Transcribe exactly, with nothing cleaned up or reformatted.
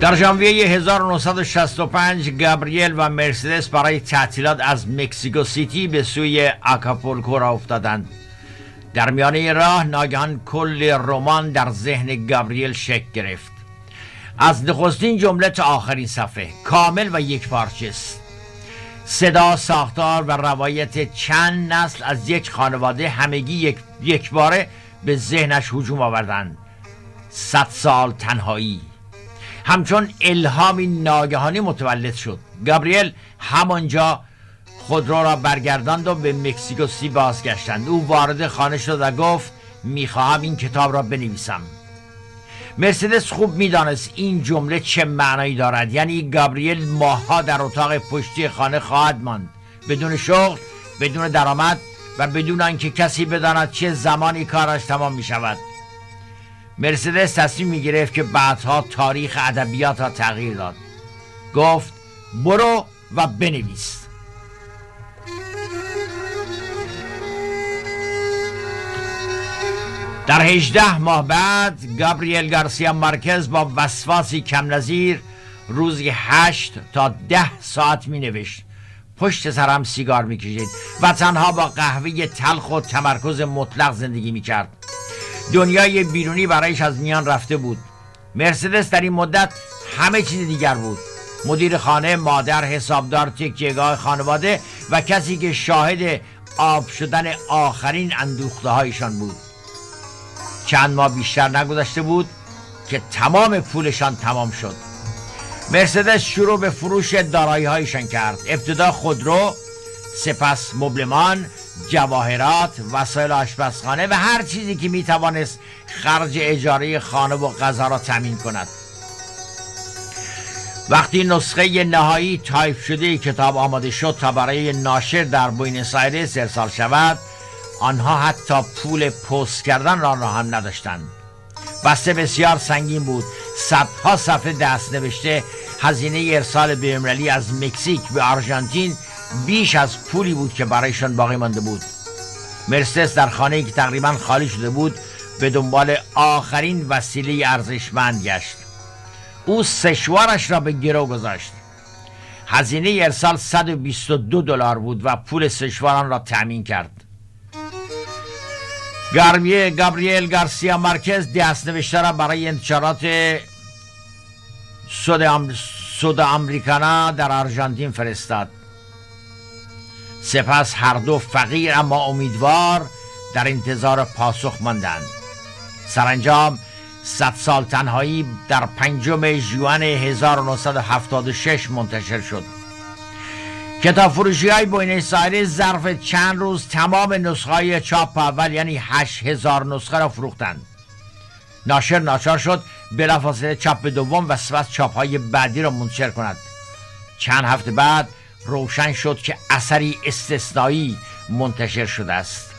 در ژانویه هزار و نهصد و شصت و پنج گابریل و مرسدس برای تعطیلات از مکزیکو سیتی به سوی آکاپولکو راه افتادند. در میانه راه ناگهان کل رمان در ذهن گابریل شکل گرفت. از نخستین جمله تا آخرین صفحه کامل و یکپارچه است. صدا، ساختار و روایت چند نسل از یک خانواده همگی یک یکباره به ذهنش هجوم آوردند. صد سال تنهایی همچون الهامی ناگهانی متولد شد. گابریل همانجا خودرو را برگرداند و به مکزیکو سیتی بازگشتند. او وارد خانه شد و گفت میخواهم این کتاب را بنویسم. مرسدس خوب میدانست این جمله چه معنایی دارد. یعنی گابریل ماهها در اتاق پشتی خانه خواهد ماند، بدون شغل، بدون درآمد و بدون آنکه کسی بداند چه زمانی کارش تمام می شود. مرسدس تصمیم می گرفت که بعدها تاریخ ادبیات را تغییر داد. گفت برو و بنویس. در هجده ماه بعد گابریل گارسیا مارکز با وسواسی کم نظیر روزی هشت تا ده ساعت می نوشت. پشت سرم سیگار می کشید و تنها با قهوه تلخ و تمرکز مطلق زندگی می کرد. دنیای بیرونی برایش از میان رفته بود. مرسدس در این مدت همه چیز دیگر بود. مدیر خانه، مادر، حسابدار، تکیهگاه خانواده و کسی که شاهد آب شدن آخرین اندوخته هایشان بود. چند ماه بیشتر نگذشته بود که تمام پولشان تمام شد. مرسدس شروع به فروش دارایی هایشان کرد. ابتدا خودرو، سپس مبلمان، جواهرات، وسایل آشپزخانه و هر چیزی که می توانست خرج اجاره خانه و غذا را تامین کند. وقتی نسخه نهایی تایپ شده کتاب آماده شد تا برای ناشر در بوینس آیرس ارسال شود، آنها حتی پول پست کردن را هم نداشتند. بسته بسیار سنگین بود. صدها صفحه دست نوشته. هزینه ارسال بین‌المللی از مکزیک به آرژانتین بیش از پولی بود که برایشان باقی مانده بود. مرسدس در خانه‌ای که تقریبا خالی شده بود به دنبال آخرین وسیله ارزشمند گشت. او سشوارش را به گرو گذاشت. هزینه ارسال صد و بیست و دو دلار بود و پول سشواران را تأمین کرد. گابریل گارسیا مارکز دست نوشته را برای انتشارات سود امریکانا در آرژانتین فرستاد. سپس هر دو فقیر اما امیدوار در انتظار پاسخ ماندند. سرانجام صد سال تنهایی در پنجم ژوئن هزار و نهصد و هفتاد و شش منتشر شد. کتاب فروشی های بوینس آیرس ظرف چند روز تمام نسخه های چاپ اول یعنی هشت هزار نسخه را فروختند. ناشر ناچار شد بلافاصله چاپ دوم و سپس چاپ های بعدی را منتشر کند. چند هفته بعد روشن شد که اثری استثنایی منتشر شده است.